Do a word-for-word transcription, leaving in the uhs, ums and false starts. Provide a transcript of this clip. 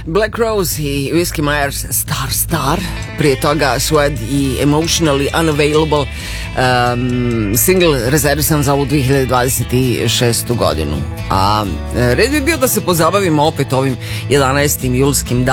Black Rose i Whiskey Myers Star Star, prije toga Swed i Emotionally Unavailable, um, single rezervisan za ovu dve hiljade dvadeset šestu godinu. A red bi bio da se pozabavimo opet ovim jedanaestim julskim